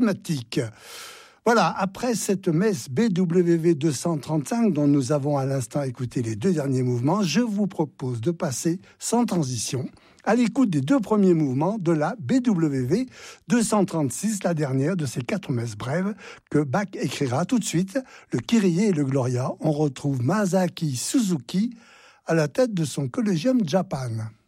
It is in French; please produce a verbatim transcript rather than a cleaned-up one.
rythmatique. Voilà, après cette messe B W V deux cent trente-cinq dont nous avons à l'instant écouté les deux derniers mouvements, je vous propose de passer sans transition à l'écoute des deux premiers mouvements de la B W V deux cent trente-six, la dernière de ces quatre messes brèves que Bach écrira tout de suite. Le Kyrie et le Gloria, on retrouve Masaaki Suzuki à la tête de son Collegium Japan.